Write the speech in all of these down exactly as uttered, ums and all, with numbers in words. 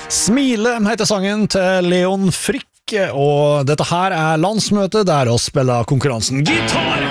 Smile heter sangen til Leon Frick, og dette her er landsmøtet der å spille konkurransen Gitar.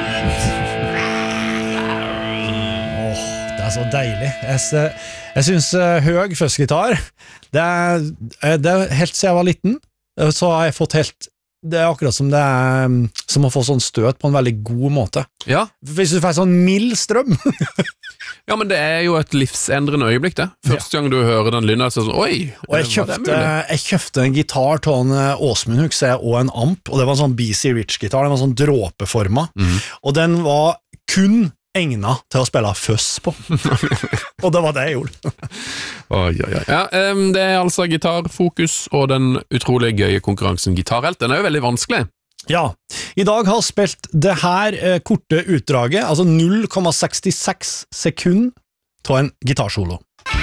Åh, det er så deilig. Jeg, jeg synes høy førstgitar, det er, det er helt siden jeg var liten, så har jeg fått helt det er akkurat som det er som å få sånn støt på en veldig god måte. Ja. Hvis du får sånn mild strøm. Ja, men det er jo et livsendrende øyeblikk, det. Første gang du hører den lyden, så er det sånn, oi, og jeg kjøpte, jeg kjøpte en gitar til en Åsmund Huxe og en amp, og det var en sånn B C Rich-gitar, den var sånn dråpeforma, mm. og den var kun egnet til å spille føss på. Og det var det jeg gjorde. Oi, oi, oi. Ja, um, det er altså gitarfokus og den utrolig gøye konkurransen Gitarhelt. Den er jo veldig vanskelig. Ja, i dag har spilt det her eh, korte utdraget, altså null komma sekstiseks sekund til en gitarsolo.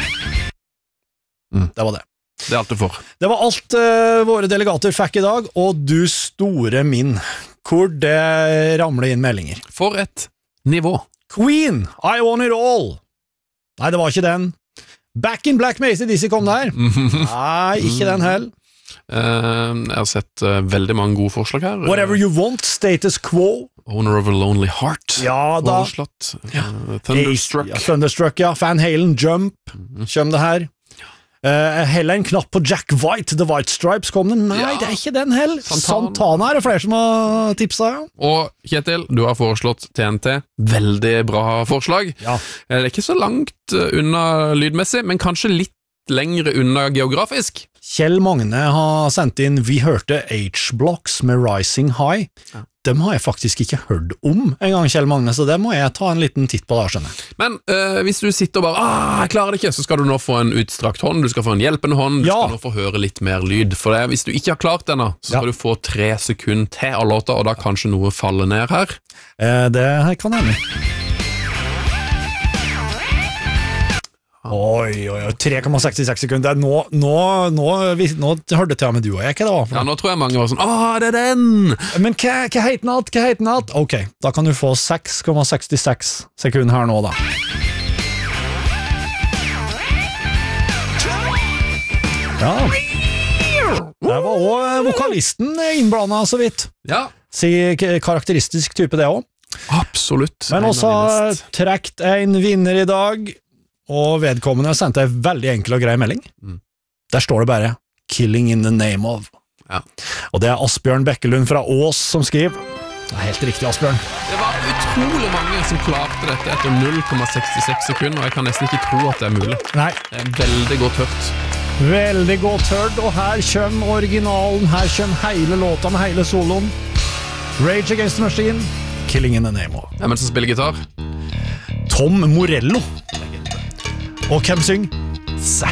Mm. Det var det. Det er alt du får. Det var alt uh, våre delegater fikk i dag, og du store min, hvor det ramler inn meldinger. For et nivå. Queen, I Want It All. Nei, det var ikke den. Back in Black med A C D C kom der. Nei, ikke den heller. Uh, jeg har sett uh, veldig mange gode forslag her. Whatever You Want, Status Quo. Owner of a Lonely Heart. Ja, da. Foreslått. Uh, Thunderstruck. Ja, Thunderstruck, ja. Van Halen, Jump. Mm-hmm. Kjøm det her. Uh, heller en knapp på Jack White, The White Stripes kom den. Nei, ja. Det er ikke den heller. Santana. Santana er det flere som har tipset. Ja. Og Kjetil, du har foreslått T N T. Veldig bra forslag. Ja. Det er ikke så langt unna lydmessig, men kanskje litt lengre unna geografisk. Kjell Magne har sendt inn Vi hørte H-Blocks med Rising High. Ja. Dem har jeg faktisk ikke hørt om en gang, Kjell Magne, så det må jeg ta en liten titt på da, skjønner jeg. Men øh, hvis du sitter og bare, ah, jeg klarer det ikke, så skal du nå få en utstrakt hånd, du skal få en hjelpende hånd, du ja. skal nå få høre litt mer lyd. For det, hvis du ikke har klart denne, så skal ja. du få tre sekunder til av låta, og da kanskje noe faller ned her. Eh, det kan jeg med. Oi, oi, oi, tre komma sekstiseks sekunder. Nå, nå, nå, vi, nå hørte til med du og jeg, ikke det var? Ja, nå tror jeg mange var sånn, åh, det er den! Men hva, hva heter den alt, hva heter den alt? Ok, da kan du få seks komma sekstiseks sekunder her nå da. Ja. Det var også vokalisten innblandet så vidt. Ja. Si karakteristisk type det også. Absolutt. Men også trekt en vinner i dag. Og vedkommende sendte en veldig enkel og grei melding. Mm. Der står det bare Killing in the name of. Ja. Og det er Asbjørn Bekkelund fra Ås som skriver. Det er helt riktig, Asbjørn. Det var utrolig mange som klarte dette etter null komma sekstiseks sekunder, og jeg kan nesten ikke tro at det er mulig. Nei. Det er veldig godt hørt. Veldig godt hørt, og her kommer originalen, her kommer hele låta med hele soloen. Rage Against the Machine, Killing in the name of. Ja, men som spiller gitar? Tom Morello. Og hvem syng? Zac